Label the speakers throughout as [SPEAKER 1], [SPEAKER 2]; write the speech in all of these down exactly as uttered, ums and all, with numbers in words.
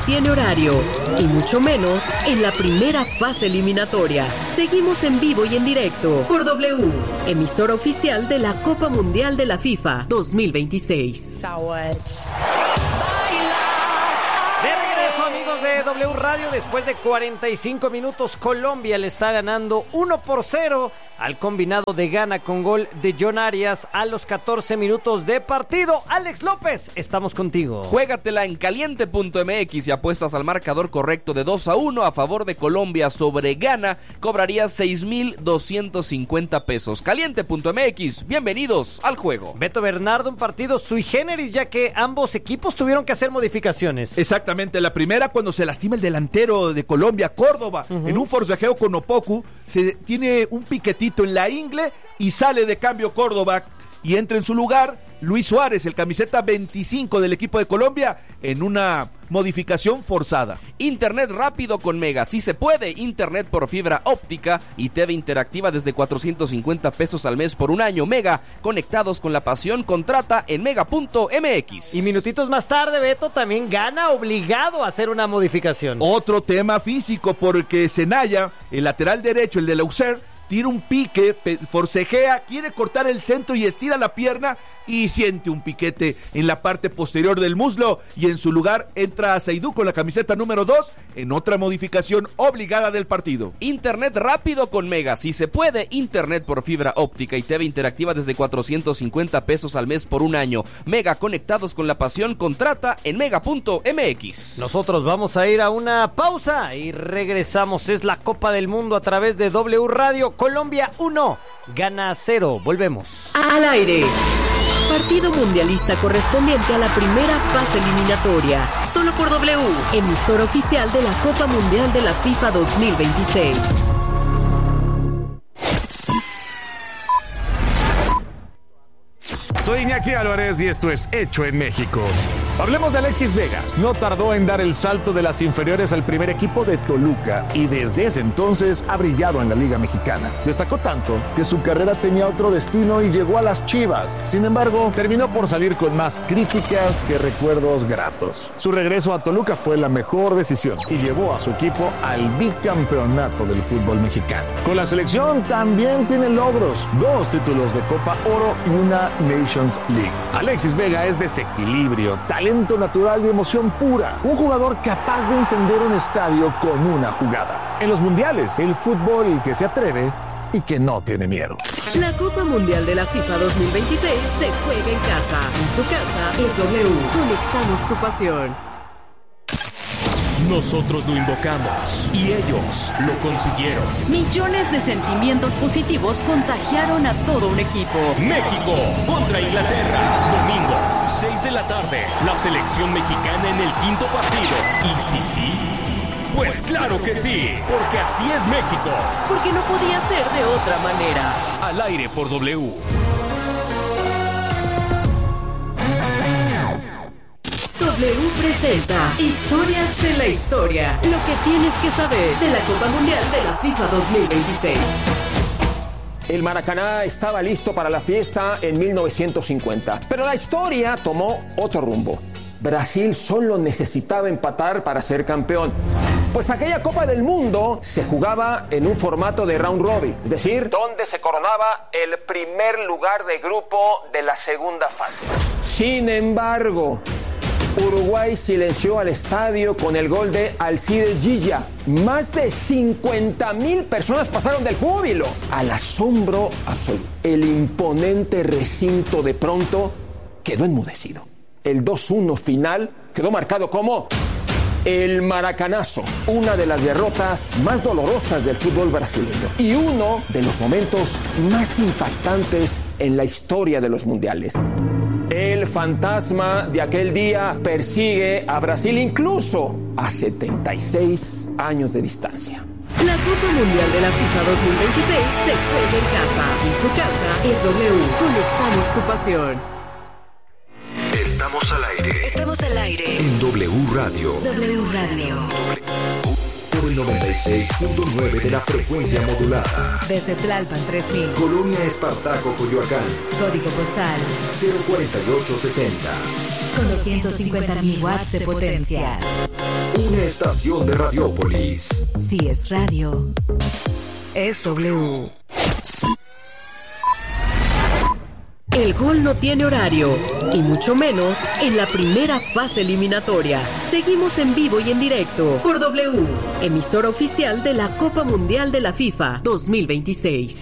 [SPEAKER 1] tiene horario, y mucho menos en la primera fase eliminatoria. Seguimos en vivo y en directo por W, emisora oficial de la Copa Mundial de la FIFA dos mil veintiséis.
[SPEAKER 2] De regreso, amigos de W Radio, después de cuarenta y cinco minutos, Colombia le está ganando uno por cero al combinado de Ghana con gol de John Arias a los catorce minutos de partido. Alex López, estamos contigo.
[SPEAKER 3] Juégatela en caliente punto m x y apuestas al marcador correcto de dos a uno a favor de Colombia sobre Ghana. Cobrarías seis mil doscientos cincuenta pesos. caliente punto m x, bienvenidos al juego.
[SPEAKER 2] Beto Bernardo, un partido sui generis, ya que ambos equipos tuvieron que hacer modificaciones.
[SPEAKER 4] Exactamente, la primera cuando se lastima el delantero de Colombia, Córdoba, uh-huh. en un forcejeo con Opoku, se tiene un piquetito en la ingle y sale de cambio Córdoba y entra en su lugar Luis Suárez, el camiseta veinticinco del equipo de Colombia, en una modificación forzada.
[SPEAKER 3] Internet rápido con Mega, si se puede, internet por fibra óptica y T V interactiva desde cuatrocientos cincuenta pesos al mes por un año. Mega, conectados con la pasión, contrata en mega punto m x.
[SPEAKER 2] Y minutitos más tarde, Beto también Ghana obligado a hacer una modificación.
[SPEAKER 4] Otro tema físico, porque Senaya, el lateral derecho, el de Auxerre, tira un pique, forcejea, quiere cortar el centro y estira la pierna y siente un piquete en la parte posterior del muslo, y en su lugar entra Seydou con la camiseta número dos en otra modificación obligada del partido.
[SPEAKER 3] Internet rápido con Mega, si se puede, internet por fibra óptica y T V interactiva desde cuatrocientos cincuenta pesos al mes por un año. Mega, conectados con la pasión, contrata en mega punto m x.
[SPEAKER 2] Nosotros vamos a ir a una pausa y regresamos. Es la Copa del Mundo a través de W Radio. Colombia uno, Ghana cero. Volvemos.
[SPEAKER 1] Al aire. Partido mundialista correspondiente a la primera fase eliminatoria. Solo por W, emisora oficial de la Copa Mundial de la FIFA dos mil veintiséis.
[SPEAKER 5] Soy Iñaki Álvarez y esto es Hecho en México. Hablemos de Alexis Vega. No tardó en dar el salto de las inferiores al primer equipo de Toluca y desde ese entonces ha brillado en la Liga Mexicana. Destacó tanto que su carrera tenía otro destino y llegó a las Chivas. Sin embargo, terminó por salir con más críticas que recuerdos gratos. Su regreso a Toluca fue la mejor decisión y llevó a su equipo al bicampeonato del fútbol mexicano. Con la selección también tiene logros, dos títulos de Copa Oro y una Nations League. Alexis Vega es desequilibrio, talento natural y emoción pura. Un jugador capaz de encender un estadio con una jugada. En los mundiales, el fútbol que se atreve y que no tiene miedo.
[SPEAKER 1] La Copa Mundial de la FIFA dos mil veintiséis se juega en casa. En su casa es W. Conectamos tu pasión.
[SPEAKER 6] Nosotros lo invocamos y ellos lo consiguieron.
[SPEAKER 7] Millones de sentimientos positivos contagiaron a todo un equipo.
[SPEAKER 6] México contra Inglaterra. Domingo, seis de la tarde. La selección mexicana en el quinto partido. ¿Y sí, sí? Pues claro que sí, porque así es México.
[SPEAKER 1] Porque no podía ser de otra manera.
[SPEAKER 6] Al aire por W.
[SPEAKER 1] W presenta Historias de la Historia. Lo que tienes que saber de la Copa Mundial de la FIFA dos mil veintiséis.
[SPEAKER 8] El Maracaná estaba listo para la fiesta en mil novecientos cincuenta, pero la historia tomó otro rumbo. Brasil solo necesitaba empatar para ser campeón. Pues aquella Copa del Mundo se jugaba en un formato de round robin, es decir, donde se coronaba el primer lugar de grupo de la segunda fase. Sin embargo, Uruguay silenció al estadio con el gol de Alcides Gilla. Más de cincuenta mil personas pasaron del júbilo al asombro absoluto. El imponente recinto de pronto quedó enmudecido. El dos uno final quedó marcado como el Maracanazo, una de las derrotas más dolorosas del fútbol brasileño y uno de los momentos más impactantes en la historia de los mundiales. El fantasma de aquel día persigue a Brasil incluso a setenta y seis años de distancia.
[SPEAKER 1] La Copa Mundial de la FIFA dos mil veintiséis se juega en casa. En su casa es W. Conectamos tu pasión.
[SPEAKER 9] Estamos al aire.
[SPEAKER 1] Estamos al aire.
[SPEAKER 9] En W Radio.
[SPEAKER 1] W Radio.
[SPEAKER 9] Por el noventa y seis punto nueve de la frecuencia modulada.
[SPEAKER 1] Desde Tlalpan tres mil.
[SPEAKER 9] Colonia Espartaco, Coyoacán.
[SPEAKER 1] Código postal
[SPEAKER 9] cero cuatro ocho setenta.
[SPEAKER 10] con doscientos cincuenta mil watts de potencia.
[SPEAKER 9] Una estación de Radiópolis.
[SPEAKER 10] Si es radio, es W.
[SPEAKER 1] El gol no tiene horario, y mucho menos en la primera fase eliminatoria. Seguimos en vivo y en directo por W, emisora oficial de la Copa Mundial de la FIFA dos mil veintiséis.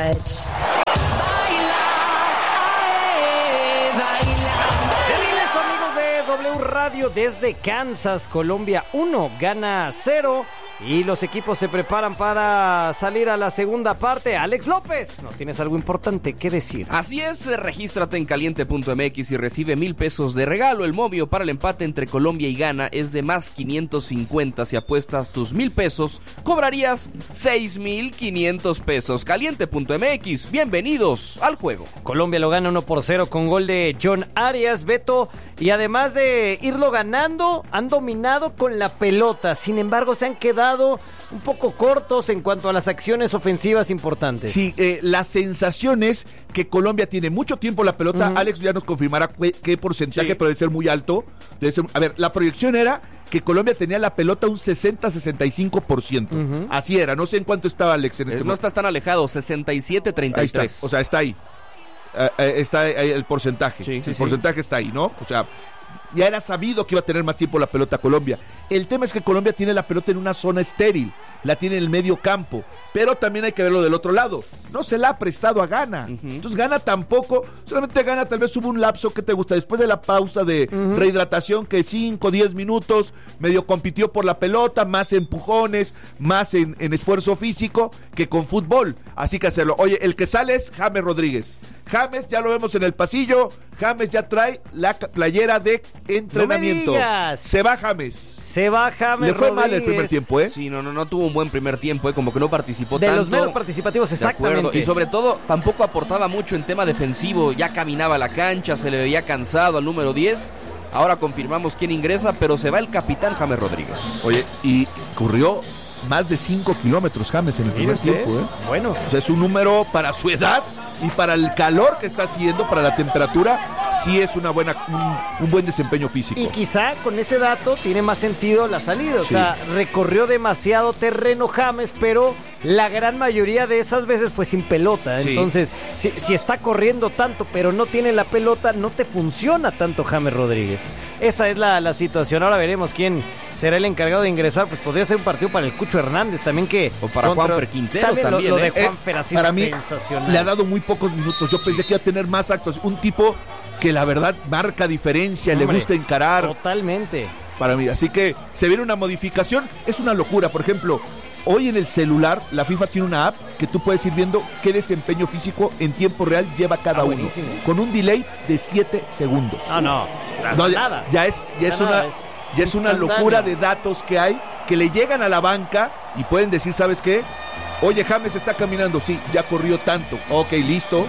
[SPEAKER 2] W Radio desde Kansas, Colombia uno, Ghana cero. Y los equipos se preparan para salir a la segunda parte. Alex López, ¿nos tienes algo importante que decir?
[SPEAKER 3] Así es, regístrate en caliente punto m x y recibe mil pesos de regalo. El momio para el empate entre Colombia y Ghana es de más quinientos cincuenta. Si apuestas tus mil pesos, cobrarías seis mil quinientos pesos. caliente punto m x, bienvenidos al juego.
[SPEAKER 2] Colombia lo gana uno por cero con gol de John Arias, Beto. Y además de irlo ganando, han dominado con la pelota. Sin embargo, se han quedado un poco cortos en cuanto a las acciones ofensivas importantes.
[SPEAKER 4] Sí, eh, la sensación es que Colombia tiene mucho tiempo la pelota. Uh-huh. Alex ya nos confirmará qué, qué porcentaje, sí. Pero debe ser muy alto. Debe ser, a ver, la proyección era que Colombia tenía la pelota un sesenta a sesenta y cinco por ciento. Uh-huh. Así era, no sé en cuánto estaba Alex en este
[SPEAKER 3] No
[SPEAKER 4] momento.
[SPEAKER 3] estás tan alejado, sesenta y siete a treinta y tres.
[SPEAKER 4] Ahí está, o sea, está ahí. Uh, uh, está ahí el porcentaje. Sí, sí, el sí. porcentaje está ahí, ¿no? O sea, ya era sabido que iba a tener más tiempo la pelota Colombia. El tema es que Colombia tiene la pelota en una zona estéril, la tiene en el medio campo, pero también hay que verlo del otro lado. No se la ha prestado a Ghana. Uh-huh. Entonces Ghana tampoco, solamente Ghana tal vez hubo un lapso que te gusta, después de la pausa de uh-huh. rehidratación, que cinco, diez minutos, medio compitió por la pelota, más empujones, más en, en esfuerzo físico que con fútbol. Así que hacerlo. Oye, el que sale es James Rodríguez. James, ya lo vemos en el pasillo, James ya trae la playera de entrenamiento.
[SPEAKER 2] No me digas.
[SPEAKER 4] Se va James.
[SPEAKER 2] Se va James.
[SPEAKER 4] Le fue
[SPEAKER 2] Rodríguez.
[SPEAKER 4] mal el primer tiempo, ¿eh?
[SPEAKER 3] Sí, no, no, no tuvo un buen primer tiempo, ¿eh? Como que no participó
[SPEAKER 2] de
[SPEAKER 3] tanto.
[SPEAKER 2] De los menos participativos, exactamente.
[SPEAKER 3] Y sobre todo, tampoco aportaba mucho en tema defensivo. Ya caminaba la cancha, se le veía cansado al número diez. Ahora confirmamos quién ingresa, pero se va el capitán James Rodríguez.
[SPEAKER 4] Oye, y corrió más de cinco kilómetros James en el primer tiempo, ¿eh?
[SPEAKER 2] Bueno.
[SPEAKER 4] O sea, es un número para su edad y para el calor que está haciendo, para la temperatura, sí es una buena, un, un buen desempeño físico.
[SPEAKER 2] Y quizá con ese dato tiene más sentido la salida. O sí. sea, recorrió demasiado terreno James, pero la gran mayoría de esas veces fue sin pelota. Sí. Entonces, si, si está corriendo tanto, pero no tiene la pelota, no te funciona tanto James Rodríguez. Esa es la, la situación. Ahora veremos quién será el encargado de ingresar. Pues podría ser un partido para el Cucho Hernández también, que
[SPEAKER 3] o para contra... Juanfer Quintero también.
[SPEAKER 2] también lo, lo de
[SPEAKER 3] ¿eh?
[SPEAKER 2] Juanfer ha sido
[SPEAKER 4] para mí,
[SPEAKER 2] sensacional.
[SPEAKER 4] Le ha dado muy pocos minutos. Yo pensé que iba a tener más actos. Un tipo que la verdad marca diferencia, Hombre, le gusta encarar.
[SPEAKER 2] Totalmente.
[SPEAKER 4] Para mí, así que se viene una modificación. Es una locura. Por ejemplo, hoy en el celular la FIFA tiene una app que tú puedes ir viendo qué desempeño físico en tiempo real lleva cada ah, uno. Buenísimo. Con un delay de siete segundos.
[SPEAKER 2] Ah, no,
[SPEAKER 4] no
[SPEAKER 2] ya,
[SPEAKER 4] nada. Ya es, ya es una, es ya es una locura de datos que hay que le llegan a la banca y pueden decir, ¿sabes qué? Oye, James está caminando, sí, ya corrió tanto. Ok, listo.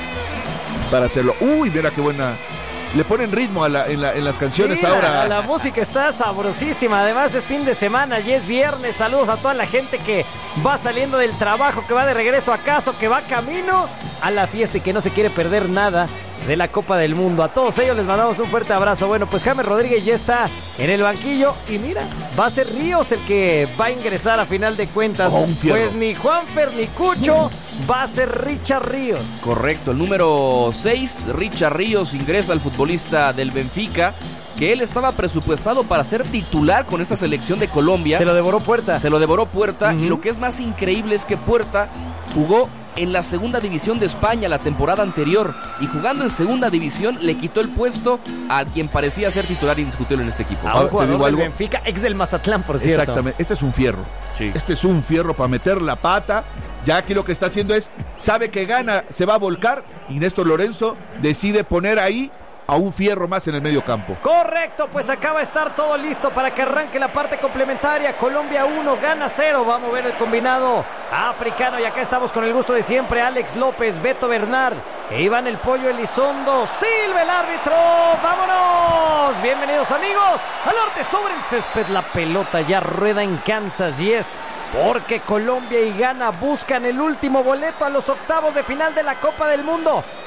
[SPEAKER 4] Para hacerlo. Uy, mira qué buena. Le ponen ritmo a la, en, la, en las canciones
[SPEAKER 2] sí,
[SPEAKER 4] ahora.
[SPEAKER 2] La, la música está sabrosísima. Además es fin de semana y es viernes. Saludos a toda la gente que va saliendo del trabajo, que va de regreso a casa, que va camino a la fiesta y que no se quiere perder nada de la Copa del Mundo. A todos ellos les mandamos un fuerte abrazo. Bueno, pues James Rodríguez ya está en el banquillo y mira, va a ser Ríos el que va a ingresar a final de cuentas. Oh, pues ni Juanfer ni Cucho, va a ser Richard Ríos.
[SPEAKER 3] Correcto, el número seis, Richard Ríos, ingresa el futbolista del Benfica, que él estaba presupuestado para ser titular con esta selección de Colombia.
[SPEAKER 2] Se lo devoró Puerta.
[SPEAKER 3] Se lo devoró Puerta, uh-huh. Y lo que es más increíble es que Puerta jugó en la segunda división de España la temporada anterior, y jugando en segunda división le quitó el puesto a quien parecía ser titular indiscutible en este equipo.
[SPEAKER 2] A un jugador del Benfica, ex del Mazatlán, por cierto.
[SPEAKER 4] Exactamente, este es un fierro. Sí. Este es un fierro para meter la pata. Ya aquí lo que está haciendo es, sabe que gana, se va a volcar, y Néstor Lorenzo decide poner ahí a un fierro más en el medio campo.
[SPEAKER 2] Correcto, pues acaba de estar todo listo para que arranque la parte complementaria. Colombia uno, Ghana cero. Vamos a ver el combinado africano y acá estamos con el gusto de siempre. Alex López, Beto Bernard e Iván el Pollo Elizondo. Silva el árbitro. ¡Vámonos! Bienvenidos amigos al arte sobre el césped. La pelota ya rueda en Kansas y es porque Colombia y Ghana buscan el último boleto a los octavos de final de la Copa del Mundo.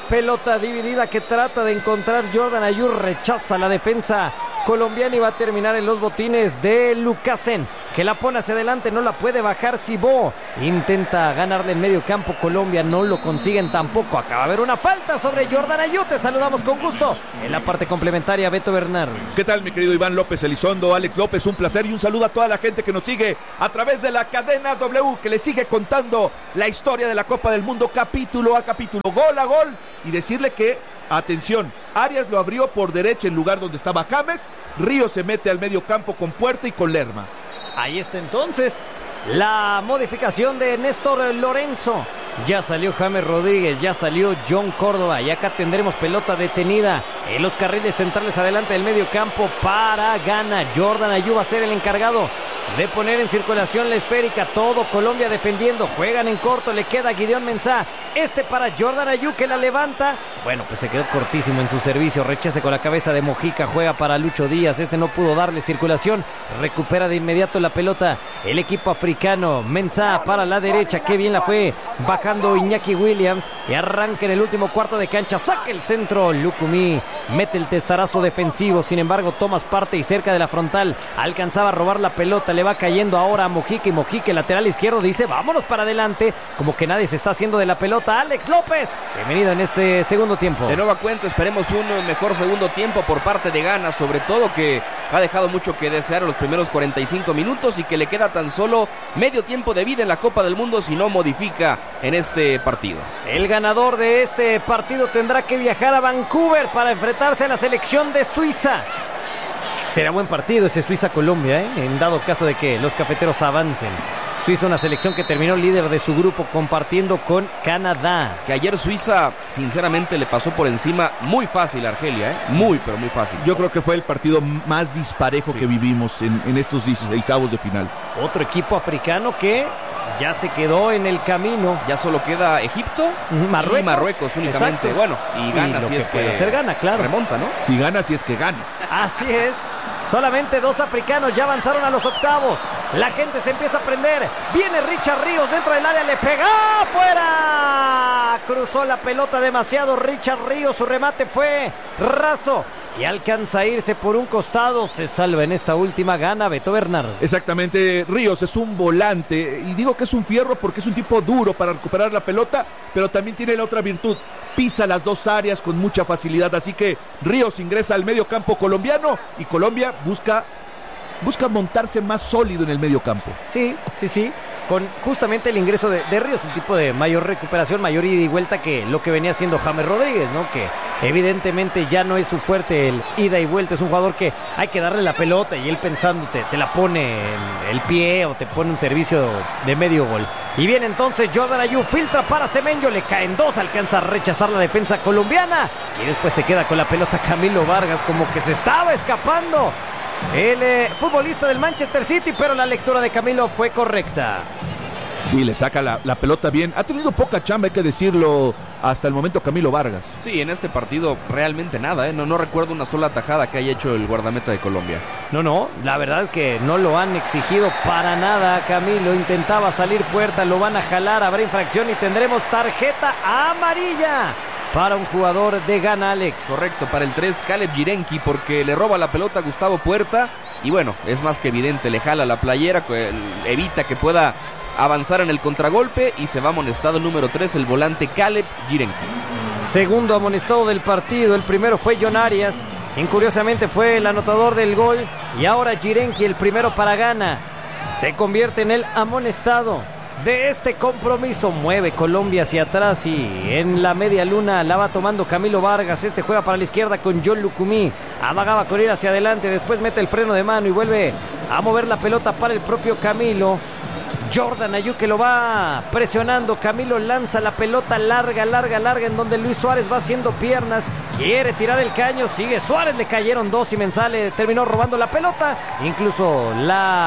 [SPEAKER 2] pelota dividida que trata de encontrar Jordan Ayew, rechaza la defensa colombiana y va a terminar en los botines de Lucasen, que la pone hacia adelante, no la puede bajar. Cibó intenta ganarle en medio campo, Colombia no lo consiguen tampoco. Acaba de haber una falta sobre Jordan Ayew. Te saludamos con gusto en la parte complementaria, Beto Bernal.
[SPEAKER 4] ¿Qué tal, mi querido Iván López Elizondo, Alex López? Un placer y un saludo a toda la gente que nos sigue a través de la cadena W, que le sigue contando la historia de la Copa del Mundo capítulo a capítulo, gol a gol, y decirle que, atención, Arias lo abrió por derecha en lugar donde estaba James. Ríos se mete al medio campo con Puerta y con Lerma.
[SPEAKER 2] Ahí está entonces la modificación de Néstor Lorenzo. Ya salió James Rodríguez, ya salió John Córdoba y acá tendremos pelota detenida en los carriles centrales adelante del medio campo para Ghana. Jordan Ayew va a ser el encargado de poner en circulación la esférica. Todo Colombia defendiendo, juegan en corto, le queda Gideon Mensah. Este para Jordan Ayew, que la levanta. Bueno, pues se quedó cortísimo en su servicio. Rechace con la cabeza de Mojica, juega para Lucho Díaz. Este no pudo darle circulación, recupera de inmediato la pelota el equipo africano. Mensah para la derecha, qué bien la fue bajando Iñaki Williams y arranca en el último cuarto de cancha. Saca el centro, Lucumí mete el testarazo defensivo. Sin embargo, tomas parte y cerca de la frontal alcanzaba a robar la pelota. Le va cayendo ahora a Mojica y Mojica, el lateral izquierdo, dice vámonos para adelante, como que nadie se está haciendo de la pelota. Alex López, bienvenido en este segundo tiempo.
[SPEAKER 3] De nueva cuenta esperemos un mejor segundo tiempo por parte de Ghana, sobre todo que ha dejado mucho que desear en los primeros cuarenta y cinco minutos y que le queda tan solo medio tiempo de vida en la Copa del Mundo si no modifica en este partido.
[SPEAKER 2] El ganador de este partido tendrá que viajar a Vancouver para enfrentarse a la selección de Suiza. Será buen partido ese Suiza-Colombia, ¿eh? En dado caso de que los cafeteros avancen. Suiza, una selección que terminó líder de su grupo compartiendo con Canadá.
[SPEAKER 3] Que ayer Suiza, sinceramente, le pasó por encima muy fácil a Argelia, ¿eh? Muy, pero muy fácil.
[SPEAKER 4] Yo creo que fue el partido más disparejo sí. que vivimos en, en estos dieciseisavos de final.
[SPEAKER 2] Otro equipo africano que ya se quedó en el camino.
[SPEAKER 3] Ya solo queda Egipto
[SPEAKER 2] Marruecos,
[SPEAKER 3] y Marruecos únicamente.
[SPEAKER 2] Exacto.
[SPEAKER 3] Bueno, y gana
[SPEAKER 2] y
[SPEAKER 3] si es que
[SPEAKER 2] hacer gana, claro.
[SPEAKER 3] Remonta, ¿no?
[SPEAKER 4] Si gana, si es que gana.
[SPEAKER 2] Así es. Solamente dos africanos ya avanzaron a los octavos. La gente se empieza a prender. Viene Richard Ríos dentro del área, le pega afuera. Cruzó la pelota demasiado Richard Ríos, su remate fue raso y alcanza a irse por un costado. Se salva en esta última, gana Beto Bernardo.
[SPEAKER 4] Exactamente, Ríos es un volante y digo que es un fierro porque es un tipo duro para recuperar la pelota, pero también tiene la otra virtud, pisa las dos áreas con mucha facilidad, así que Ríos ingresa al medio campo colombiano y Colombia busca busca montarse más sólido en el medio campo.
[SPEAKER 2] Sí, sí, sí, con justamente el ingreso de, de Ríos, un tipo de mayor recuperación, mayor ida y vuelta que lo que venía haciendo James Rodríguez, ¿no? Que evidentemente ya no es su fuerte el ida y vuelta, es un jugador que hay que darle la pelota y él pensando te, te la pone en el pie o te pone un servicio de medio gol. Y viene entonces Jordan Ayew, filtra para Semenyo, le caen dos, alcanza a rechazar la defensa colombiana y después se queda con la pelota Camilo Vargas, como que se estaba escapando el eh, futbolista del Manchester City, pero la lectura de Camilo fue correcta.
[SPEAKER 4] Sí, le saca la, la pelota bien. Ha tenido poca chamba, hay que decirlo, hasta el momento Camilo Vargas.
[SPEAKER 3] Sí, en este partido realmente nada, ¿eh? No, no recuerdo una sola tajada que haya hecho el guardameta de Colombia.
[SPEAKER 2] No, no, la verdad es que no lo han exigido para nada. Camilo intentaba salir Puerta, lo van a jalar, habrá infracción y tendremos tarjeta amarilla para un jugador de Ghana, Alex.
[SPEAKER 3] Correcto, para el tres, Caleb Jirenki, porque le roba la pelota a Gustavo Puerta y bueno, es más que evidente, le jala la playera, evita que pueda avanzar en el contragolpe y se va amonestado el número tres, el volante Caleb Jirenki.
[SPEAKER 2] Segundo amonestado del partido, el primero fue John Arias, quien curiosamente fue el anotador del gol, y ahora Jirenki, el primero para Ghana, se convierte en el amonestado de este compromiso. Mueve Colombia hacia atrás y en la media luna la va tomando Camilo Vargas. Este juega para la izquierda con John Lucumí, amagaba con ir hacia adelante, después mete el freno de mano y vuelve a mover la pelota para el propio Camilo. Jordan Ayew que lo va presionando, Camilo lanza la pelota larga, larga, larga, en donde Luis Suárez va haciendo piernas, quiere tirar el caño, sigue Suárez, le cayeron dos y Mensah le terminó robando la pelota, incluso la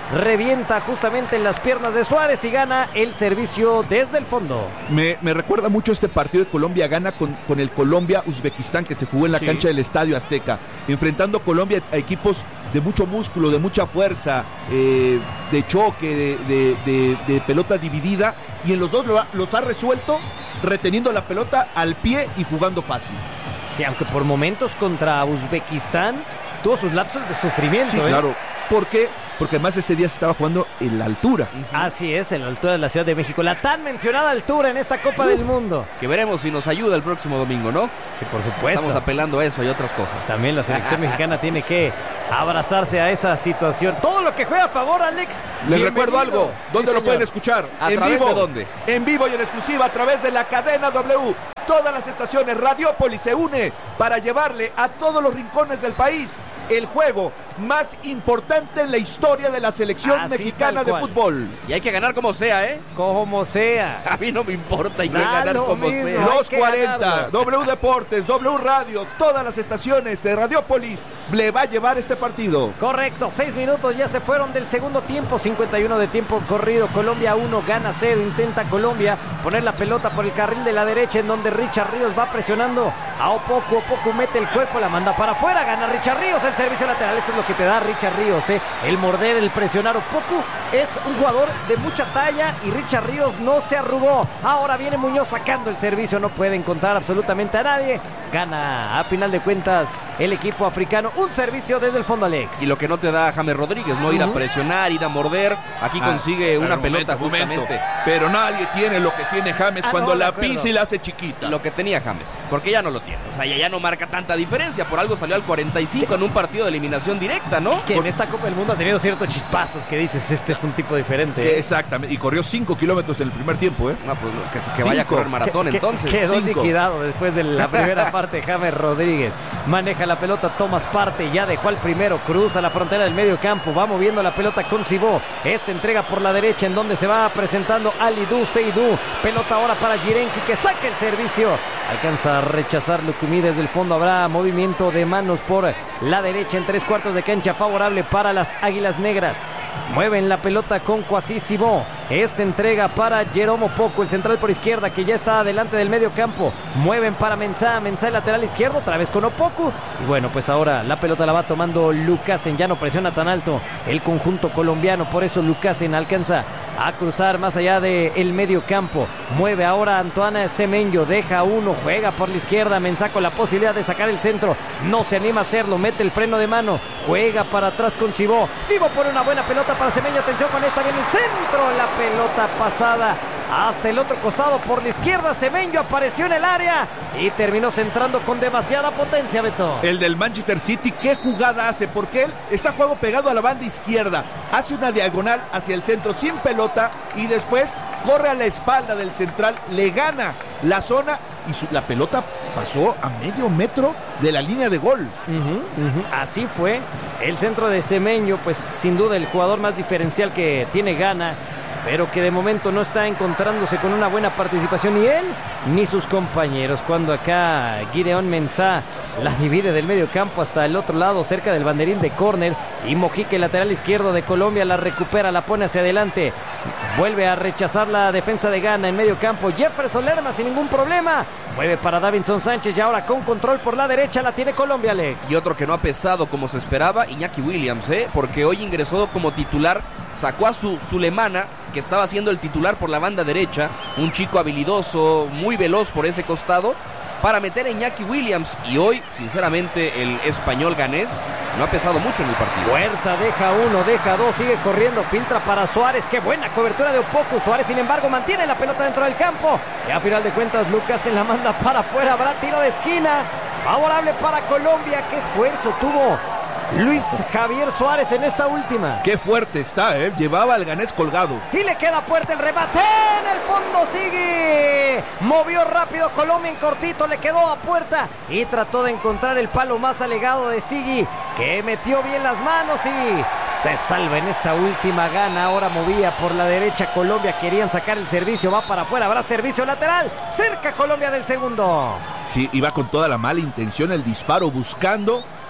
[SPEAKER 2] revienta justamente en las piernas de Suárez y gana el servicio desde el fondo.
[SPEAKER 4] Me, me recuerda mucho este partido de Colombia-Gana con, con el Colombia-Uzbekistán que se jugó en la sí. cancha del Estadio Azteca, enfrentando Colombia a equipos de mucho músculo, de mucha fuerza, eh, de choque, de, de, de, de pelota dividida, y en los dos lo, los ha resuelto reteniendo la pelota al pie y jugando fácil.
[SPEAKER 2] Y aunque por momentos contra Uzbekistán tuvo sus lapsos de sufrimiento.
[SPEAKER 4] Sí,
[SPEAKER 2] ¿eh?
[SPEAKER 4] claro. ¿Por qué? Porque además ese día se estaba jugando en la altura.
[SPEAKER 2] Uh-huh. Así es, en la altura de la Ciudad de México. La tan mencionada altura en esta Copa Uf, del Mundo.
[SPEAKER 3] Que veremos si nos ayuda el próximo domingo, ¿no?
[SPEAKER 2] Sí, por supuesto.
[SPEAKER 3] Estamos apelando a eso y otras cosas.
[SPEAKER 2] También la selección mexicana tiene que abrazarse a esa situación. Todo lo que juega a favor, Alex.
[SPEAKER 4] Les
[SPEAKER 2] bienvenido.
[SPEAKER 4] recuerdo algo. ¿Dónde sí, lo pueden escuchar?
[SPEAKER 3] ¿A
[SPEAKER 4] en
[SPEAKER 3] través
[SPEAKER 4] vivo,
[SPEAKER 3] de dónde?
[SPEAKER 4] En vivo y en exclusiva a través de la cadena W. Todas las estaciones, Radiopolis se une para llevarle a todos los rincones del país el juego más importante en la historia de la selección Así mexicana de fútbol.
[SPEAKER 3] Y hay que ganar como sea, ¿eh?
[SPEAKER 2] Como sea.
[SPEAKER 3] A mí no me importa, hay que
[SPEAKER 2] Da
[SPEAKER 3] ganar como
[SPEAKER 2] mismo.
[SPEAKER 3] sea.
[SPEAKER 4] Los cuarenta, W Deportes, W Radio, todas las estaciones de Radiopolis le va a llevar este partido.
[SPEAKER 2] Correcto, seis minutos ya se fueron del segundo tiempo, cincuenta y uno de tiempo corrido. Colombia uno, gana cero, intenta Colombia poner la pelota por el carril de la derecha en donde Richard Ríos va presionando a Opoku. Opoku mete el cuerpo, la manda para afuera, gana Richard Ríos el servicio lateral. Esto es lo que te da Richard Ríos, ¿eh? El morder, el presionar. Opoku es un jugador de mucha talla y Richard Ríos no se arrugó. Ahora viene Muñoz sacando el servicio, no puede encontrar absolutamente a nadie. Gana a final de cuentas el equipo africano un servicio desde el fondo, Alex.
[SPEAKER 3] Y lo que no te da James Rodríguez, no ir a presionar, ir a morder. Aquí ah, consigue una momento, pelota justamente.
[SPEAKER 4] Momento. Pero nadie tiene lo que tiene James ah, cuando no, la pisa y la hace chiquita.
[SPEAKER 3] Lo que tenía James, porque ya no lo tiene. O sea, ya, ya no marca tanta diferencia. Por algo salió al cuarenta y cinco en un partido de eliminación directa, ¿no?
[SPEAKER 2] Que
[SPEAKER 3] Por...
[SPEAKER 2] en esta Copa del Mundo ha tenido ciertos chispazos que dices, este es un tipo diferente. ¿eh?
[SPEAKER 4] Exactamente, y corrió cinco kilómetros en el primer tiempo, ¿eh?
[SPEAKER 3] No, pues que, que vaya a correr maratón
[SPEAKER 2] que,
[SPEAKER 3] entonces.
[SPEAKER 2] Quedó
[SPEAKER 3] cinco.
[SPEAKER 2] liquidado después de la primera parte. James Rodríguez maneja la pelota, Tomás parte, ya dejó al primero, cruza la frontera del medio campo, va moviendo la pelota con Cibó. Esta entrega por la derecha en donde se va presentando Alidou Seydou. Pelota ahora para Jirenki que saca el servicio. Alcanza a rechazar Lucumí desde el fondo. Habrá movimiento de manos por la derecha en tres cuartos de cancha favorable para las Águilas Negras. Mueven la pelota con Kwasi Cibó. Esta entrega para Jerome Opoku, el central por izquierda que ya está delante del medio campo. Mueven para Mensah, Mensah el lateral izquierdo, otra vez con Opoku. Y bueno, pues ahora la pelota la va tomando Lucasen. Ya no presiona tan alto el conjunto colombiano, por eso Lucasen alcanza a cruzar más allá del medio campo. Mueve ahora Antoine Semenyo, deja uno, juega por la izquierda. Mensah con la posibilidad de sacar el centro, no se anima a hacerlo, mete el freno de mano, juega para atrás con Cibó. Cibó pone una buena pelota para Semenyo, atención con esta, viene el centro, la pelota pasada hasta el otro costado por la izquierda. Semenyo apareció en el área y terminó centrando con demasiada potencia, Beto.
[SPEAKER 4] El del Manchester City, ¿qué jugada hace? Porque él está juego pegado a la banda izquierda, hace una diagonal hacia el centro sin pelota y después corre a la espalda del central, le gana la zona y su, la pelota pasó a medio metro de la línea de gol.
[SPEAKER 2] Uh-huh, uh-huh. Así fue el centro de Semenyo, pues sin duda el jugador más diferencial que tiene Ghana, pero que de momento no está encontrándose con una buena participación ni él ni sus compañeros. Cuando acá Gideon Mensah la divide del medio campo hasta el otro lado, cerca del banderín de córner, y Mojica, el lateral izquierdo de Colombia, la recupera, la pone hacia adelante, vuelve a rechazar la defensa de Ghana en medio campo. Jefferson Lerma sin ningún problema, mueve para Davinson Sánchez y ahora con control por la derecha la tiene Colombia, Alex.
[SPEAKER 3] Y otro que no ha pesado como se esperaba, Iñaki Williams, ¿eh? porque hoy ingresó como titular, sacó a su Sulemana, que estaba siendo el titular por la banda derecha, un chico habilidoso, muy veloz por ese costado, para meter a Iñaki Williams, y hoy, sinceramente, el español ganés no ha pesado mucho en el partido.
[SPEAKER 2] Huerta deja uno, deja dos, sigue corriendo, filtra para Suárez, qué buena cobertura de Opoku. Suárez, sin embargo, mantiene la pelota dentro del campo, y a final de cuentas Lucas se la manda para afuera, habrá tiro de esquina, favorable para Colombia. Qué esfuerzo tuvo Luis Javier Suárez en esta última.
[SPEAKER 4] Qué fuerte está, ¿eh? Llevaba al ganés colgado.
[SPEAKER 2] Y le queda Puerta el remate. En el fondo sigue. Movió rápido Colombia en cortito. Le quedó a Puerta. Y trató de encontrar el palo más alegado de Sigui, que metió bien las manos y se salva en esta última Ghana. Ahora movía por la derecha Colombia. Querían sacar el servicio. Va para afuera. Habrá servicio lateral. Cerca Colombia del segundo.
[SPEAKER 4] Sí, iba con toda la mala intención el disparo, buscando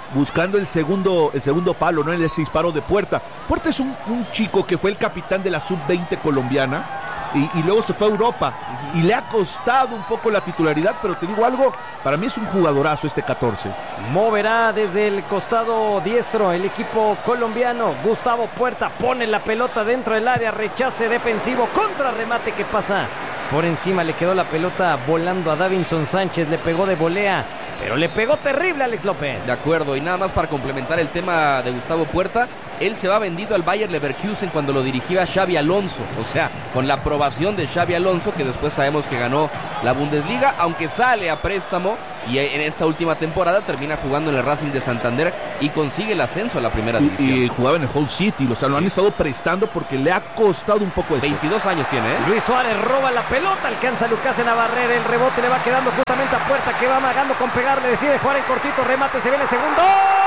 [SPEAKER 4] buscando el segundo, el segundo palo, ¿no? El disparo de Puerta. Puerta es un, un chico que fue el capitán de la sub veinte colombiana. Y, y luego se fue a Europa y le ha costado un poco la titularidad, pero te digo algo, para mí es un jugadorazo este catorce.
[SPEAKER 2] Moverá desde el costado diestro el equipo colombiano. Gustavo Puerta pone la pelota dentro del área, rechace defensivo, contra remate que pasa por encima, le quedó la pelota volando a Davinson Sánchez, le pegó de volea, pero le pegó terrible a Alex López.
[SPEAKER 3] De acuerdo, y nada más para complementar el tema de Gustavo Puerta, él se va vendido al Bayer Leverkusen cuando lo dirigía Xabi Alonso, o sea, con la aprobación de Xabi Alonso, que después sabemos que ganó la Bundesliga, aunque sale a préstamo y en esta última temporada termina jugando en el Racing de Santander y consigue el ascenso a la primera división.
[SPEAKER 4] Y, y jugaba en el Hull City, o sea, lo sí. han estado prestando porque le ha costado un poco eso.
[SPEAKER 3] veintidós años tiene, ¿eh?
[SPEAKER 2] Luis Suárez roba la pelota, alcanza a Lucas en la barrera, el rebote le va quedando justamente a Puerta, que va amagando con pegar, le decide jugar en cortito, remate, se viene el segundo.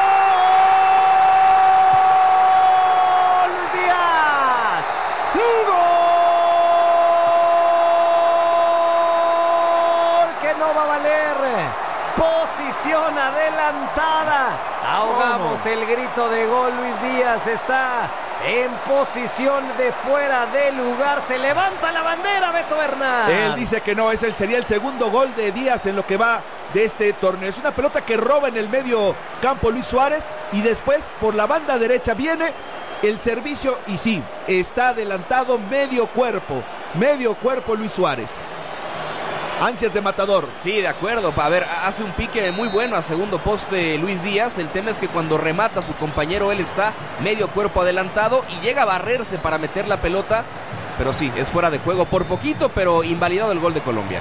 [SPEAKER 2] Posición adelantada. Ahogamos el grito de gol. Luis Díaz está en posición de fuera de lugar. Se levanta la bandera, Beto Bernal.
[SPEAKER 4] Él dice que no, ese sería el segundo gol de Díaz en lo que va de este torneo. Es una pelota que roba en el medio campo Luis Suárez y después por la banda derecha viene el servicio y sí, está adelantado medio cuerpo. Medio cuerpo Luis Suárez. Ansias de matador.
[SPEAKER 3] Sí, de acuerdo. A ver, hace un pique muy bueno a segundo poste Luis Díaz. El tema es que cuando remata a su compañero, él está medio cuerpo adelantado y llega a barrerse para meter la pelota. Pero sí, es fuera de juego por poquito, pero invalidado el gol de Colombia.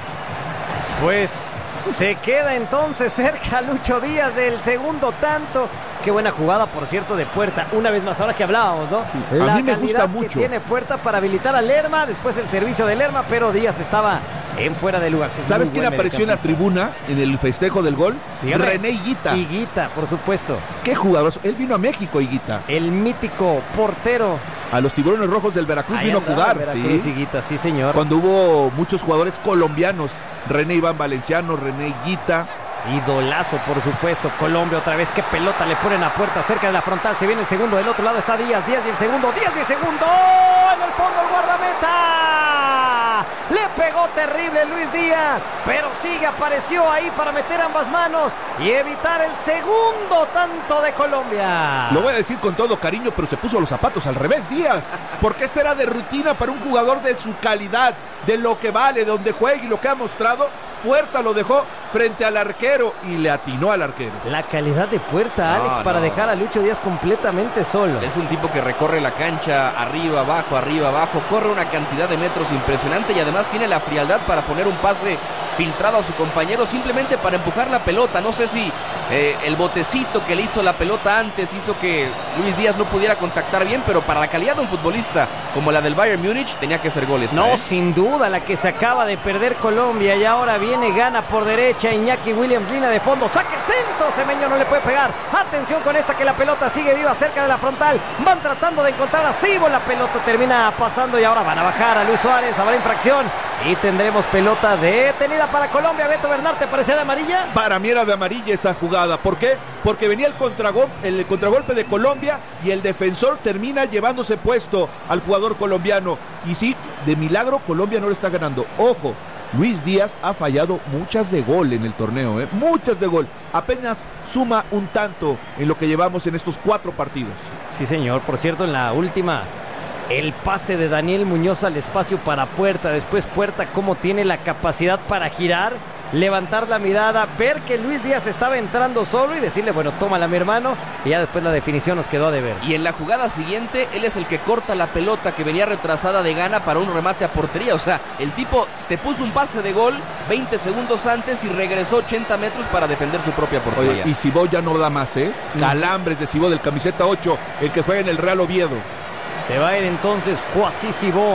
[SPEAKER 2] Pues se queda entonces cerca Lucho Díaz del segundo tanto. Qué buena jugada, por cierto, de Puerta. Una vez más, ahora que hablábamos, ¿no?
[SPEAKER 4] Sí, a
[SPEAKER 2] la
[SPEAKER 4] mí me gusta
[SPEAKER 2] que
[SPEAKER 4] mucho.
[SPEAKER 2] Tiene Puerta para habilitar a Lerma, después el servicio de Lerma, pero Díaz estaba en fuera de lugar. Sí,
[SPEAKER 4] ¿sabes quién apareció en la tribuna en el festejo del gol?
[SPEAKER 2] Dígame.
[SPEAKER 4] René Higuita.
[SPEAKER 2] Higuita, por supuesto.
[SPEAKER 4] Qué jugador. Él vino a México, Higuita.
[SPEAKER 2] El mítico portero.
[SPEAKER 4] A los Tiburones Rojos del Veracruz
[SPEAKER 2] Ahí
[SPEAKER 4] vino a jugar.
[SPEAKER 2] Veracruz,
[SPEAKER 4] sí.
[SPEAKER 2] Higuita, sí, señor.
[SPEAKER 4] Cuando hubo muchos jugadores colombianos. René Iván Valenciano, René Higuita.
[SPEAKER 2] Idolazo, por supuesto. Colombia otra vez. Qué pelota le ponen a Puerta cerca de la frontal. Se viene el segundo. Del otro lado está Díaz. Díaz y el segundo. Díaz y el segundo. En el fondo el guardameta. Le pegó terrible Luis Díaz. Pero sigue. Apareció ahí para meter ambas manos y evitar el segundo tanto de Colombia.
[SPEAKER 4] Lo voy a decir con todo cariño, pero se puso los zapatos al revés, Díaz. Porque este era de rutina para un jugador de su calidad, de lo que vale, de donde juega y lo que ha mostrado. Puerta lo dejó frente al arquero y le atinó al arquero.
[SPEAKER 2] La calidad de Puerta, Alex, no, para no. dejar a Lucho Díaz completamente solo.
[SPEAKER 3] Es un tipo que recorre la cancha arriba, abajo, arriba, abajo. Corre una cantidad de metros impresionante y además tiene la frialdad para poner un pase filtrado a su compañero simplemente para empujar la pelota. No sé si eh, el botecito que le hizo la pelota antes hizo que Luis Díaz no pudiera contactar bien, pero para la calidad de un futbolista como la del Bayern Múnich tenía que ser goles.
[SPEAKER 2] No,
[SPEAKER 3] ¿eh?
[SPEAKER 2] sin duda, la que se acaba de perder Colombia y ahora viene, gana por derecha Iñaki Williams, línea de fondo, saca el centro, Semeño no le puede pegar. Atención con esta que la pelota sigue viva cerca de la frontal. Van tratando de encontrar a Cibo, la pelota termina pasando y ahora van a bajar a Luis Suárez, habrá infracción y tendremos pelota detenida para Colombia. Beto Bernal, ¿te parecía de amarilla?
[SPEAKER 4] Para mí era de amarilla esta jugada. ¿Por qué? Porque venía el contragolpe, el contragolpe de Colombia y el defensor termina llevándose puesto al jugador colombiano. Y sí, de milagro Colombia no le está ganando. Ojo, Luis Díaz ha fallado muchas de gol en el torneo, ¿eh? Muchas de gol. Apenas suma un tanto en lo que llevamos en estos cuatro partidos.
[SPEAKER 2] Sí, señor. Por cierto, en la última, el pase de Daniel Muñoz al espacio para Puerta. Después Puerta, cómo tiene la capacidad para girar, levantar la mirada, ver que Luis Díaz estaba entrando solo y decirle, bueno, tómala mi hermano, y ya después la definición nos quedó a deber.
[SPEAKER 3] Y en la jugada siguiente, él es el que corta la pelota que venía retrasada de Gana para un remate a portería. O sea, el tipo te puso un pase de gol veinte segundos antes y regresó ochenta metros para defender su propia portería.
[SPEAKER 4] Oye, y Cibó ya no da más, ¿eh? Calambres de Cibó del camiseta ocho, el que juega en el Real Oviedo.
[SPEAKER 2] Se va a ir entonces Cuasí Cibó.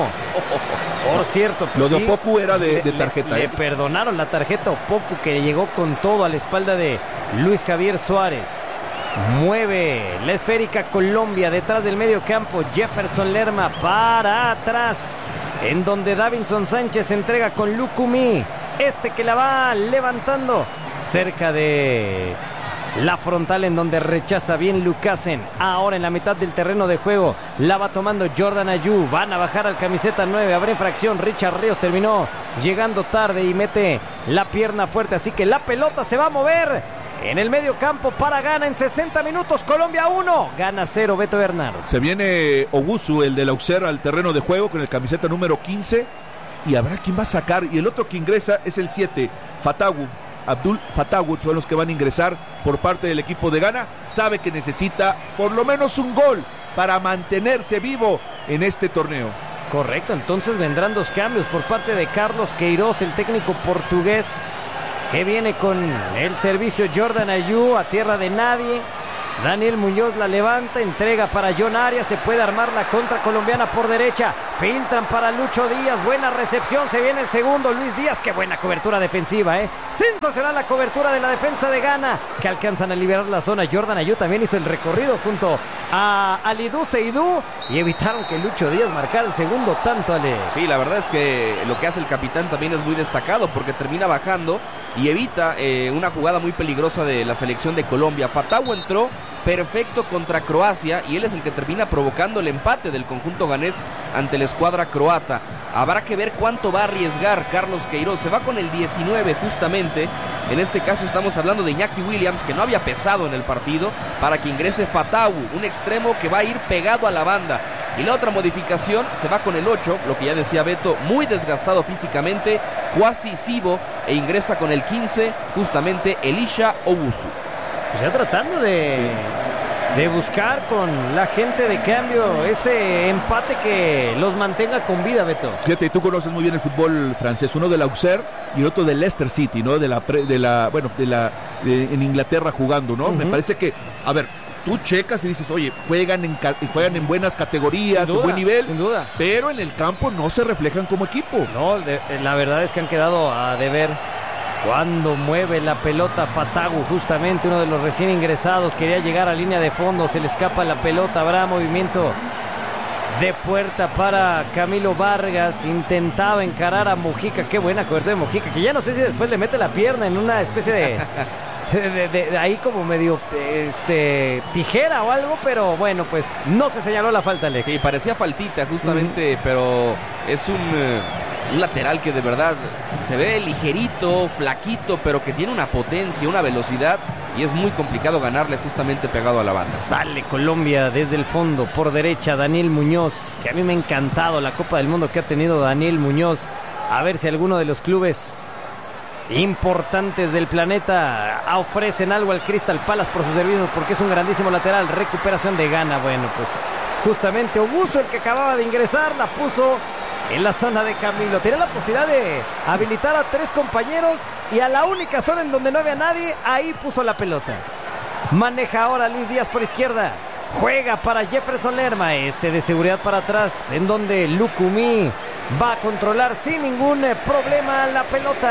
[SPEAKER 2] Por cierto, pues
[SPEAKER 4] lo de
[SPEAKER 2] sí,
[SPEAKER 4] Opoku era de, de tarjeta.
[SPEAKER 2] Le,
[SPEAKER 4] ¿eh?
[SPEAKER 2] le perdonaron la tarjeta a Opoku, que llegó con todo a la espalda de Luis Javier Suárez. Mueve la esférica Colombia detrás del medio campo. Jefferson Lerma para atrás, en donde Davinson Sánchez se entrega con Lucumí. Este que la va levantando cerca de La frontal en donde rechaza bien Lucasen. Ahora en la mitad del terreno de juego la va tomando Jordan Ayew. Van a bajar al camiseta nueve. Habrá infracción. Richard Ríos terminó llegando tarde y mete la pierna fuerte. Así que la pelota se va a mover en el medio campo para Ghana en sesenta minutos. Colombia uno, Ghana cero. Beto Bernardo.
[SPEAKER 4] Se viene Owusu, el del Auxerre, al terreno de juego con el camiseta número quince. Y habrá quien va a sacar. Y el otro que ingresa es el siete, Fatawu. Abdul Fatawu son los que van a ingresar por parte del equipo de Ghana. Sabe que necesita por lo menos un gol para mantenerse vivo en este torneo.
[SPEAKER 2] Correcto, entonces vendrán dos cambios por parte de Carlos Queiroz, el técnico portugués, que viene con el servicio Jordan Ayew a tierra de nadie. Daniel Muñoz la levanta, entrega para John Arias, se puede armar la contra colombiana por derecha, filtran para Lucho Díaz, buena recepción, se viene el segundo, Luis Díaz, qué buena cobertura defensiva, eh, sensacional la cobertura de la defensa de Ghana, que alcanzan a liberar la zona. Jordan Ayew también hizo el recorrido junto a Alidou Seydou y evitaron que Lucho Díaz marcara el segundo tanto, Ale.
[SPEAKER 3] Sí, la verdad es que lo que hace el capitán también es muy destacado, porque termina bajando y evita eh, una jugada muy peligrosa de la selección de Colombia. Fatawu entró perfecto contra Croacia y él es el que termina provocando el empate del conjunto ganés ante la escuadra croata. Habrá que ver cuánto va a arriesgar Carlos Queiroz. Se va con el diecinueve justamente. En este caso estamos hablando de Iñaki Williams, que no había pesado en el partido, para que ingrese Fatawu, un extremo que va a ir pegado a la banda. Y la otra modificación se va con el ocho, lo que ya decía Beto, muy desgastado físicamente, Kwasi Sibo, e ingresa con el quince justamente Elisha Owusu.
[SPEAKER 2] Pues ya tratando de, de buscar con la gente de cambio ese empate que los mantenga con vida, Beto.
[SPEAKER 4] Fíjate, tú conoces muy bien el fútbol francés, uno del Auxerre y otro del Leicester City, ¿no? De la, de la bueno, de la de, en Inglaterra jugando, ¿no? Uh-huh. Me parece que, a ver, tú checas y dices, oye, juegan en, juegan en buenas categorías,
[SPEAKER 2] sin duda,
[SPEAKER 4] en buen nivel,
[SPEAKER 2] sin duda,
[SPEAKER 4] pero en el campo no se reflejan como equipo.
[SPEAKER 2] No, de, la verdad es que han quedado a deber. Cuando mueve la pelota Fatawu, justamente uno de los recién ingresados, quería llegar a línea de fondo, se le escapa la pelota, habrá movimiento de puerta para Camilo Vargas, intentaba encarar a Mojica, qué buena cobertura de Mojica, que ya no sé si después le mete la pierna en una especie de... De, de, de, de ahí como medio este tijera o algo, pero bueno, pues no se señaló la falta, Alex.
[SPEAKER 3] Sí, parecía faltita justamente, sí. Pero es un, uh, un lateral que de verdad se ve ligerito, flaquito, pero que tiene una potencia, una velocidad, y es muy complicado ganarle justamente pegado a la banda.
[SPEAKER 2] Sale Colombia desde el fondo, por derecha Daniel Muñoz, que a mí me ha encantado la Copa del Mundo que ha tenido Daniel Muñoz. A ver si alguno de los clubes importantes del planeta ofrecen algo al Crystal Palace por sus servicios, porque es un grandísimo lateral. Recuperación de Ghana. Bueno, pues justamente Owusu, el que acababa de ingresar, la puso en la zona de Camilo. Tenía la posibilidad de habilitar a tres compañeros y a la única zona en donde no había nadie, ahí puso la pelota. Maneja ahora Luis Díaz por izquierda, juega para Jefferson Lerma, este de seguridad para atrás, en donde Lukumi va a controlar sin ningún problema la pelota.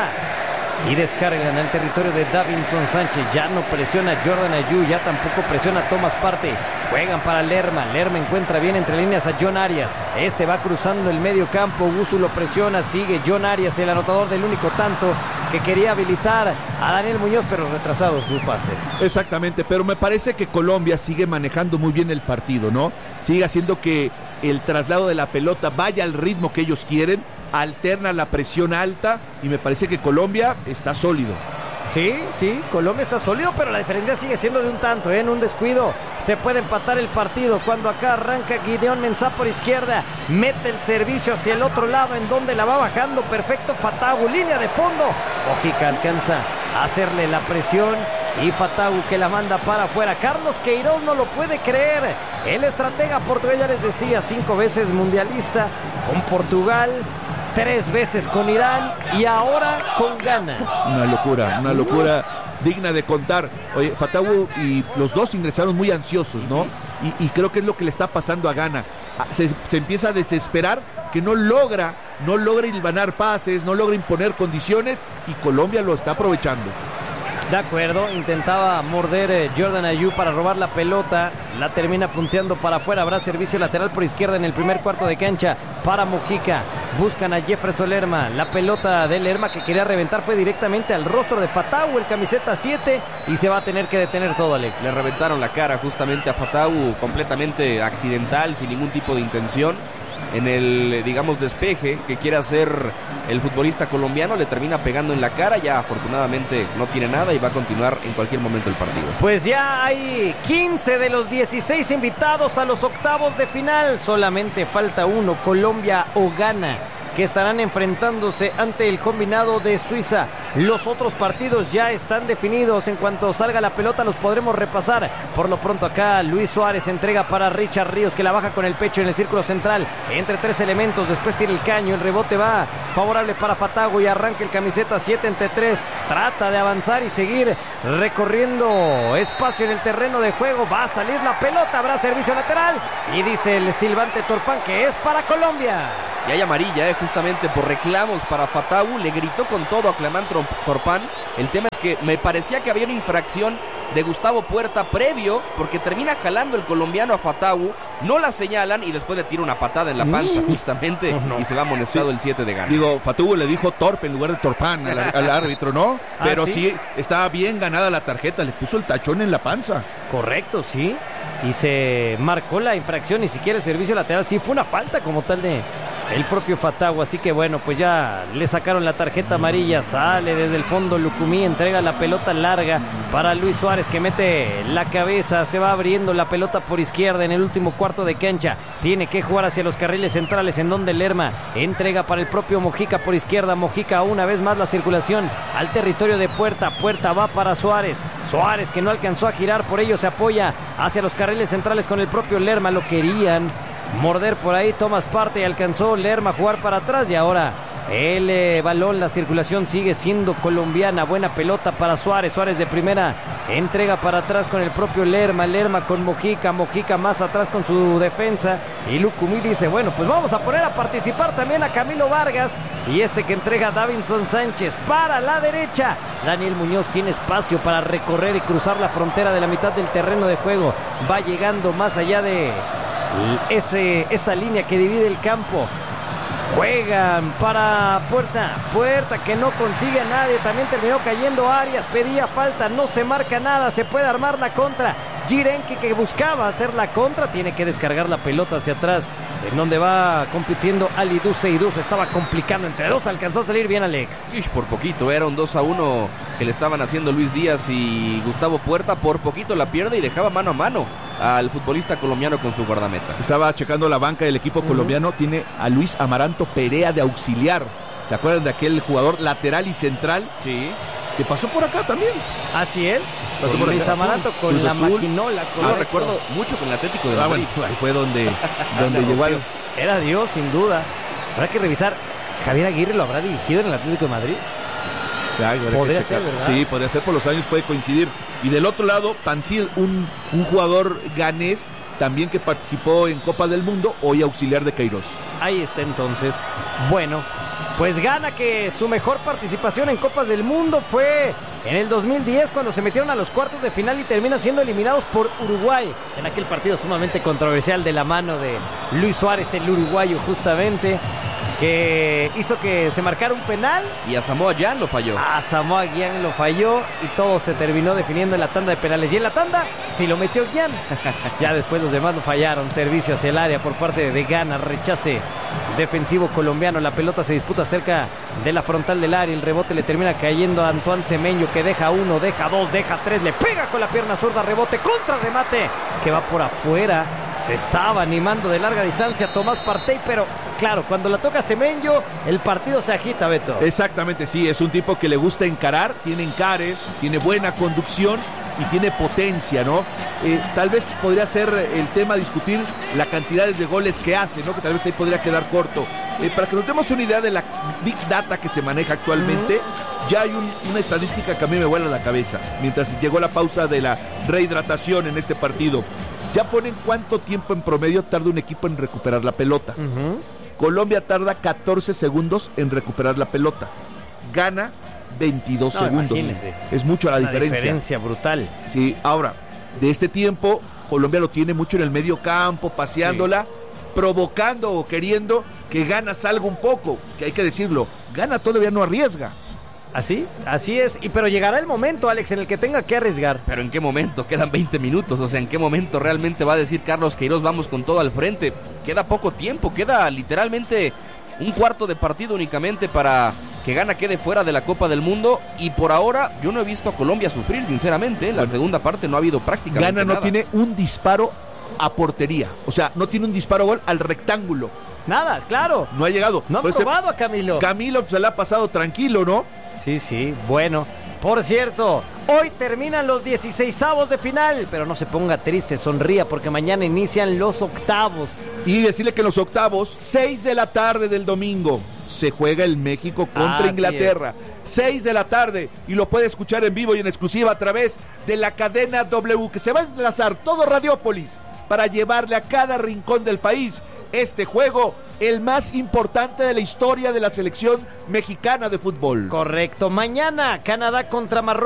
[SPEAKER 2] Y descargan al territorio de Davinson Sánchez. Ya no presiona Jordan Ayew, ya tampoco presiona Thomas Partey. Juegan para Lerma. Lerma encuentra bien entre líneas a John Arias. Este va cruzando el medio campo. Owusu lo presiona. Sigue John Arias, el anotador del único tanto que quería habilitar a Daniel Muñoz, pero retrasado su pase.
[SPEAKER 4] Exactamente, pero me parece que Colombia sigue manejando muy bien el partido, ¿no? Sigue haciendo que el traslado de la pelota vaya al ritmo que ellos quieren, alterna la presión alta y me parece que Colombia está sólido.
[SPEAKER 2] Sí, sí, Colombia está sólido, pero la diferencia sigue siendo de un tanto, ¿eh? En un descuido se puede empatar el partido. Cuando acá arranca Gideon Mensah por izquierda, mete el servicio hacia el otro lado, en donde la va bajando perfecto Fatawu, línea de fondo. Mojica alcanza a hacerle la presión y Fatawu que la manda para afuera. Carlos Queiroz no lo puede creer. El estratega portugués, ya les decía, cinco veces mundialista con Portugal, tres veces con Irán y ahora con Ghana.
[SPEAKER 4] Una locura, una locura digna de contar. Oye, Fatawu y los dos ingresaron muy ansiosos, ¿no? Y, y creo que es lo que le está pasando a Ghana. Se, se empieza a desesperar, que no logra, no logra hilvanar pases, no logra imponer condiciones, y Colombia lo está aprovechando.
[SPEAKER 2] De acuerdo, intentaba morder eh, Jordan Ayew para robar la pelota, la termina punteando para afuera, habrá servicio lateral por izquierda en el primer cuarto de cancha para Mojica, buscan a Jefferson Lerma, la pelota de Lerma que quería reventar fue directamente al rostro de Fatawu, el camiseta siete, y se va a tener que detener todo, Alex.
[SPEAKER 3] Le reventaron la cara justamente a Fatawu, completamente accidental, sin ningún tipo de intención. En el, digamos, despeje que quiere hacer el futbolista colombiano, le termina pegando en la cara. Ya afortunadamente no tiene nada y va a continuar en cualquier momento el partido.
[SPEAKER 2] Pues ya hay quince de los dieciséis invitados a los octavos de final. Solamente falta uno, Colombia o Ghana, que estarán enfrentándose ante el combinado de Suiza. Los otros partidos ya están definidos. En cuanto salga la pelota los podremos repasar. Por lo pronto acá Luis Suárez entrega para Richard Ríos, que la baja con el pecho en el círculo central. Entre tres elementos, después tira el caño. El rebote va favorable para Fatawu y arranca el camiseta siete entre tres. Trata de avanzar y seguir recorriendo espacio en el terreno de juego. Va a salir la pelota, habrá servicio lateral. Y dice el silbante Torpan que es para Colombia.
[SPEAKER 3] Y hay amarilla, eh, justamente por reclamos para Fatawu. Le gritó con todo a Clemán Torpan. El tema es que me parecía que había una infracción de Gustavo Puerta previo, porque termina jalando el colombiano a Fatawu, no la señalan y después le tira una patada en la panza justamente no, no. y se va amonestado sí. el siete de Ghana.
[SPEAKER 4] Digo, Fatawu le dijo torpe en lugar de Torpan al, al árbitro, ¿no? Pero ¿Ah, sí? sí, estaba bien ganada la tarjeta, le puso el tachón en la panza.
[SPEAKER 2] Correcto, sí. Y se marcó la infracción, ni siquiera el servicio lateral, sí fue una falta como tal de el propio Fatawu, así que bueno, pues ya le sacaron la tarjeta amarilla, sale desde el fondo Lucumí, entrega la pelota larga para Luis Suárez que mete la cabeza, se va abriendo la pelota por izquierda en el último cuarto de cancha, tiene que jugar hacia los carriles centrales en donde Lerma entrega para el propio Mojica por izquierda, Mojica una vez más la circulación al territorio de Puerta, Puerta va para Suárez, Suárez que no alcanzó a girar, por ello se apoya hacia los carriles centrales con el propio Lerma, lo querían morder por ahí, Tomás Partey, alcanzó Lerma a jugar para atrás y ahora el eh, balón, la circulación sigue siendo colombiana, buena pelota para Suárez, Suárez de primera, entrega para atrás con el propio Lerma, Lerma con Mojica, Mojica más atrás con su defensa y Lucumí dice, bueno, pues vamos a poner a participar también a Camilo Vargas y este que entrega a Davinson Sánchez para la derecha, Daniel Muñoz tiene espacio para recorrer y cruzar la frontera de la mitad del terreno de juego, va llegando más allá de Ese, esa línea que divide el campo, juegan para Puerta, Puerta que no consigue a nadie, también terminó cayendo Arias, pedía falta, no se marca nada, se puede armar la contra, Jirenki que buscaba hacer la contra, tiene que descargar la pelota hacia atrás, en donde va compitiendo Ali Duce y Duce estaba complicando entre dos, alcanzó a salir bien Alex.
[SPEAKER 3] Ish, por poquito, era un dos a uno que le estaban haciendo Luis Díaz y Gustavo Puerta, por poquito la pierde y dejaba mano a mano al futbolista colombiano con su guardameta.
[SPEAKER 4] Estaba checando la banca del equipo uh-huh. colombiano, tiene a Luis Amaranto Perea de auxiliar, ¿se acuerdan de aquel jugador lateral y central?
[SPEAKER 3] Sí.
[SPEAKER 4] Que pasó por acá también.
[SPEAKER 2] Así es, pasó por Luis Amaranto con Cruz la Azul. Maquinola.
[SPEAKER 3] Yo ah, recuerdo mucho con el Atlético de Madrid.
[SPEAKER 4] Ah, bueno, ahí fue donde, donde llegó al...
[SPEAKER 2] Era Dios, sin duda. Habrá que revisar, ¿Javier Aguirre lo habrá dirigido en el Atlético de Madrid?
[SPEAKER 4] Ya, podría ser, ¿verdad? Sí, podría ser, por los años puede coincidir. Y del otro lado, Tansil, un, un jugador ganés, también que participó en Copa del Mundo, hoy auxiliar de Queiroz.
[SPEAKER 2] Ahí está entonces. Bueno, pues Ghana, que su mejor participación en Copas del Mundo fue en el dos mil diez cuando se metieron a los cuartos de final y terminan siendo eliminados por Uruguay en aquel partido sumamente controversial de la mano de Luis Suárez, el uruguayo justamente, que hizo que se marcara un penal.
[SPEAKER 3] Y a Samoa Gyan lo falló.
[SPEAKER 2] A Samoa Gyan lo falló y todo se terminó definiendo en la tanda de penales. Y en la tanda sí lo metió Gyan. Ya después los demás lo fallaron. Servicio hacia el área por parte de Ghana. Rechace defensivo colombiano. La pelota se disputa cerca de la frontal del área. El rebote le termina cayendo a Antoine Semenyo, que deja uno, deja dos, deja tres. Le pega con la pierna zurda. Rebote contra remate que va por afuera. Se estaba animando de larga distancia Tomás Partey, pero claro, cuando la toca Semenyo, el partido se agita, Beto.
[SPEAKER 4] Exactamente, sí, es un tipo que le gusta encarar, tiene encare, tiene buena conducción y tiene potencia, ¿no? Eh, tal vez podría ser el tema discutir la cantidad de goles que hace, ¿no? Que tal vez ahí podría quedar corto. Eh, para que nos demos una idea de la Big Data que se maneja actualmente, uh-huh. ya hay un, una estadística que a mí me vuela la cabeza, mientras llegó la pausa de la rehidratación en este partido. Ya ponen cuánto tiempo en promedio tarda un equipo en recuperar la pelota. Uh-huh. Colombia tarda catorce segundos en recuperar la pelota. Ghana veintidós
[SPEAKER 2] No,
[SPEAKER 4] segundos.
[SPEAKER 2] imagínese.
[SPEAKER 4] Es mucho la
[SPEAKER 2] Una
[SPEAKER 4] diferencia.
[SPEAKER 2] diferencia brutal.
[SPEAKER 4] Sí, ahora, de este tiempo, Colombia lo tiene mucho en el medio campo, paseándola, sí. provocando o queriendo que Ghana salga un poco, que hay que decirlo, Ghana todavía no arriesga.
[SPEAKER 2] ¿Así? Así es, y pero llegará el momento, Alex, en el que tenga que arriesgar.
[SPEAKER 3] ¿Pero en qué momento? Quedan veinte minutos, o sea, ¿en qué momento realmente va a decir Carlos Queiroz vamos con todo al frente? Queda poco tiempo, queda literalmente un cuarto de partido únicamente para que Ghana quede fuera de la Copa del Mundo, y por ahora yo no he visto a Colombia sufrir, sinceramente. En la bueno, segunda parte no ha habido prácticamente
[SPEAKER 4] Ghana no
[SPEAKER 3] nada.
[SPEAKER 4] tiene un disparo a portería, o sea, no tiene un disparo a gol al rectángulo.
[SPEAKER 2] Nada, claro.
[SPEAKER 4] No ha llegado.
[SPEAKER 2] No ha
[SPEAKER 4] Por
[SPEAKER 2] probado
[SPEAKER 4] ese,
[SPEAKER 2] a Camilo.
[SPEAKER 4] Camilo se le ha pasado tranquilo, ¿no?
[SPEAKER 2] Sí, sí, bueno. Por cierto, hoy terminan los dieciseisavos de final, pero no se ponga triste, sonría, porque mañana inician los octavos.
[SPEAKER 4] Y decirle que en los octavos, seis de la tarde del domingo, se juega el México contra
[SPEAKER 2] Así
[SPEAKER 4] Inglaterra.
[SPEAKER 2] es.
[SPEAKER 4] seis de la tarde, y lo puede escuchar en vivo y en exclusiva a través de la cadena W, que se va a enlazar todo Radiópolis para llevarle a cada rincón del país este juego, el más importante de la historia de la selección mexicana de fútbol.
[SPEAKER 2] Correcto. Mañana, Canadá contra Marruecos.